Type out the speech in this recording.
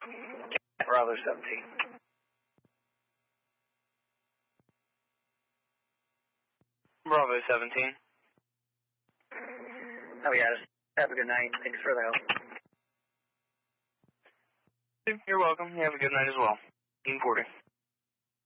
Bravo 17. Bravo 17. Oh, yes. Have a good night. Thanks for the help. You're welcome. You have a good night as well. 1840.